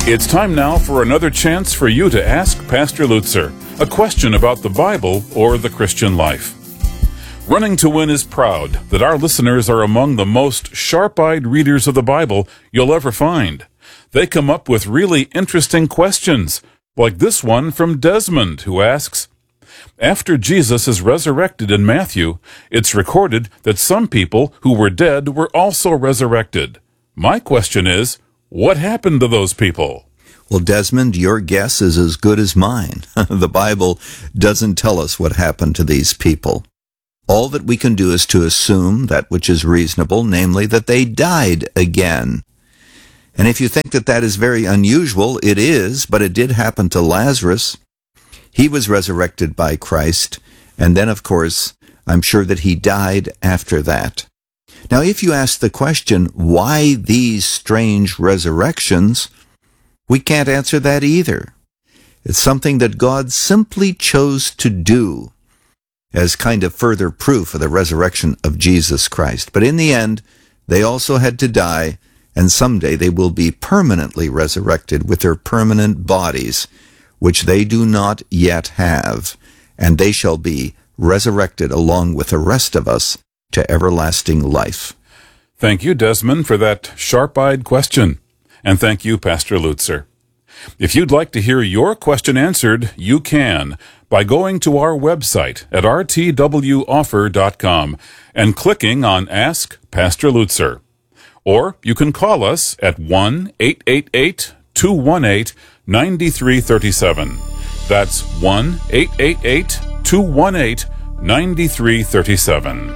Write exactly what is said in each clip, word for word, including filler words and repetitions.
It's time now for another chance for you to ask Pastor Lutzer a question about the Bible or the Christian life. Running to Win is proud that our listeners are among the most sharp-eyed readers of the Bible you'll ever find. They come up with really interesting questions, like this one from Desmond, who asks, after Jesus is resurrected in Matthew, it's recorded that some people who were dead were also resurrected. My question is, what happened to those people? Well, Desmond, your guess is as good as mine. The Bible doesn't tell us what happened to these people. All that we can do is to assume that which is reasonable, namely that they died again. And if you think that that is very unusual, it is, but it did happen to Lazarus. He was resurrected by Christ, and then, of course, I'm sure that he died after that. Now, if you ask the question, why these strange resurrections, we can't answer that either. It's something that God simply chose to do as kind of further proof of the resurrection of Jesus Christ. But in the end, they also had to die, and someday they will be permanently resurrected with their permanent bodies, which they do not yet have, and they shall be resurrected along with the rest of us to everlasting life. Thank you, Desmond, for that sharp-eyed question. And thank you, Pastor Lutzer. If you'd like to hear your question answered, you can by going to our website at r t w offer dot com and clicking on Ask Pastor Lutzer. Or you can call us at one eight eight eight, two one eight, nine three three seven. That's one eight eight eight, two one eight, nine three three seven.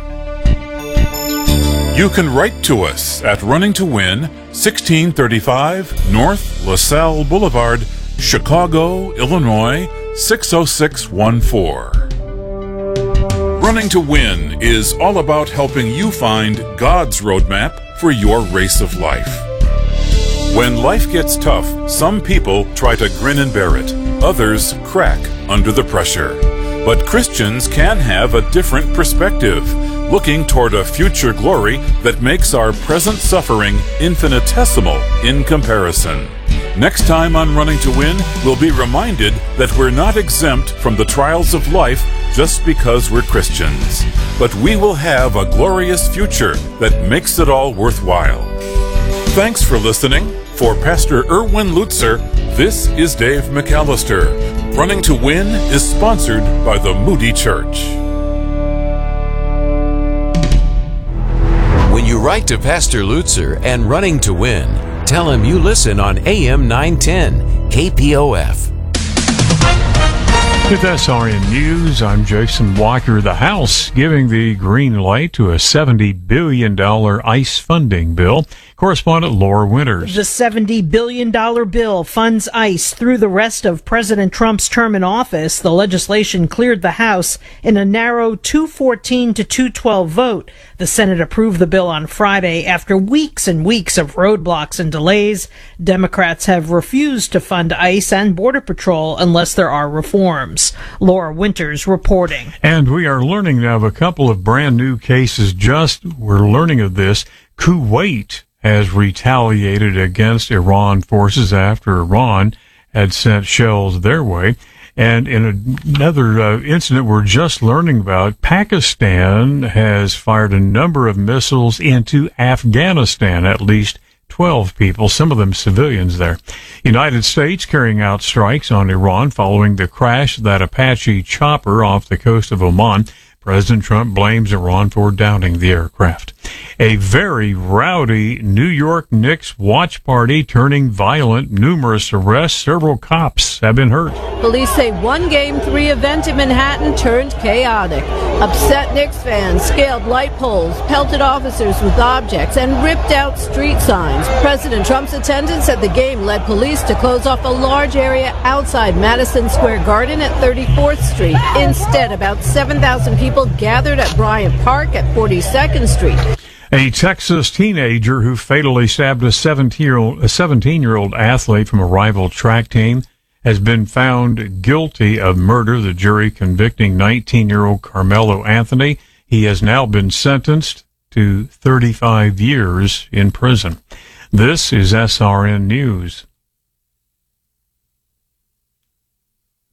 You can write to us at Running to Win, sixteen thirty-five North LaSalle Boulevard, Chicago, Illinois, six oh six one four. Running to Win is all about helping you find God's roadmap for your race of life. When life gets tough, some people try to grin and bear it. Others crack under the pressure. But Christians can have a different perspective, looking toward a future glory that makes our present suffering infinitesimal in comparison. Next time on Running to Win, we'll be reminded that we're not exempt from the trials of life just because we're Christians. But we will have a glorious future that makes it all worthwhile. Thanks for listening. For Pastor Erwin Lutzer, this is Dave McAllister. Running to Win is sponsored by the Moody Church. When you write to Pastor Lutzer and Running to Win, tell him you listen on A M nine ten K P O F. With S R N News, I'm Jason Walker. The House giving the green light to a seventy billion dollars ICE funding bill. Correspondent Laura Winters. The seventy billion dollars bill funds ICE through the rest of President Trump's term in office. The legislation cleared the House in a narrow two fourteen to two twelve vote. The Senate approved the bill on Friday after weeks and weeks of roadblocks and delays. Democrats have refused to fund ICE and Border Patrol unless there are reforms. Laura Winters reporting. And we are learning now of a couple of brand new cases. Just we're learning of this. Kuwait has retaliated against Iran forces after Iran had sent shells their way. And in another uh, incident we're just learning about, Pakistan has fired a number of missiles into Afghanistan, at least twelve people, some of them civilians there. United States carrying out strikes on Iran following the crash of that Apache chopper off the coast of Oman. President Trump blames Iran for downing the aircraft. A very rowdy New York Knicks watch party turning violent. Numerous arrests. Several cops have been hurt. Police say one Game three event in Manhattan turned chaotic. Upset Knicks fans scaled light poles, pelted officers with objects, and ripped out street signs. President Trump's attendance at the game led police to close off a large area outside Madison Square Garden at thirty-fourth Street. Instead, about seven thousand people gathered at Bryant Park at forty-second Street. A Texas teenager who fatally stabbed a seventeen-year-old, a seventeen-year-old athlete from a rival track team has been found guilty of murder. The jury convicting nineteen-year-old Carmelo Anthony. He has now been sentenced to thirty-five years in prison. This is S R N News.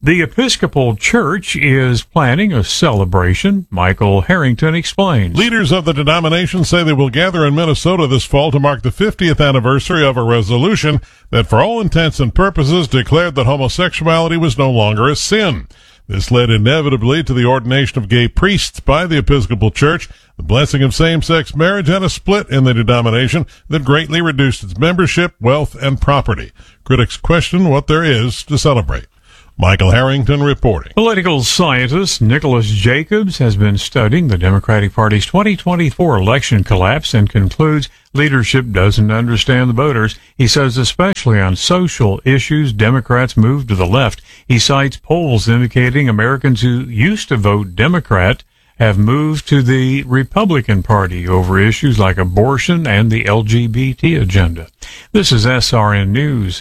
The Episcopal Church is planning a celebration. Michael Harrington explains. Leaders of the denomination say they will gather in Minnesota this fall to mark the fiftieth anniversary of a resolution that for all intents and purposes declared that homosexuality was no longer a sin. This led inevitably to the ordination of gay priests by the Episcopal Church, the blessing of same-sex marriage, and a split in the denomination that greatly reduced its membership, wealth, and property. Critics question what there is to celebrate. Michael Harrington reporting. Political scientist Nicholas Jacobs has been studying the Democratic Party's twenty twenty-four election collapse and concludes leadership doesn't understand the voters. He says especially on social issues, Democrats move to the left. He cites polls indicating Americans who used to vote Democrat have moved to the Republican Party over issues like abortion and the L G B T agenda. This is S R N News.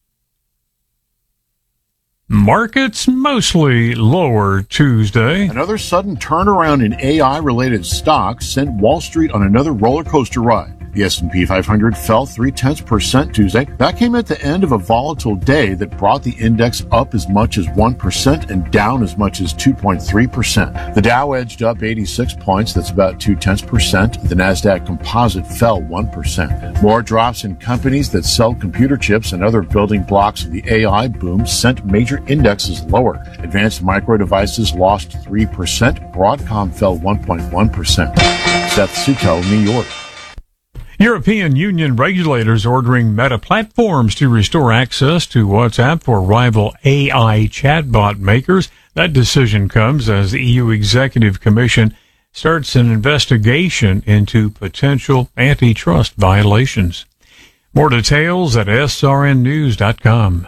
Markets mostly lower Tuesday. Another sudden turnaround in A I-related stocks sent Wall Street on another roller coaster ride. The S and P five hundred fell three-tenths percent Tuesday. That came at the end of a volatile day that brought the index up as much as one percent and down as much as two point three percent. The Dow edged up eighty-six points, that's about two-tenths percent. The NASDAQ Composite fell one percent. More drops in companies that sell computer chips and other building blocks of the A I boom sent major indexes lower. Advanced Micro Devices lost three percent. Broadcom fell one point one percent. Seth Sutel, New York. European Union regulators ordering Meta Platforms to restore access to WhatsApp for rival A I chatbot makers. That decision comes as the E U Executive Commission starts an investigation into potential antitrust violations. More details at S R N news dot com.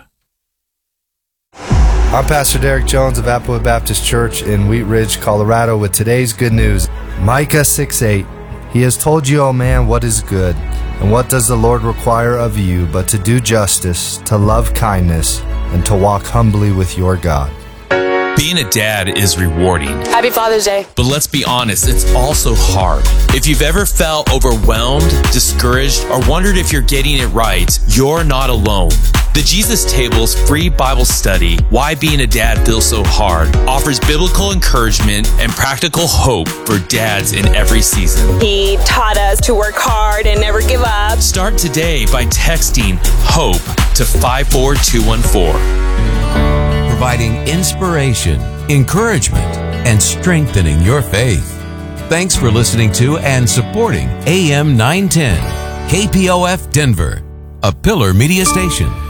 I'm Pastor Derek Jones of Applewood Baptist Church in Wheat Ridge, Colorado, with today's good news. Micah six eight. He has told you, O man, what is good, and what does the Lord require of you but to do justice, to love kindness, and to walk humbly with your God. Being a dad is rewarding. Happy Father's Day. But let's be honest, it's also hard. If you've ever felt overwhelmed, discouraged, or wondered if you're getting it right, you're not alone. The Jesus Table's free Bible study, Why Being a Dad Feels So Hard, offers biblical encouragement and practical hope for dads in every season. He taught us to work hard and never give up. Start today by texting HOPE to five four two one four. Providing inspiration, encouragement, and strengthening your faith. Thanks for listening to and supporting A M nine ten, K P O F Denver, a Pillar Media Station.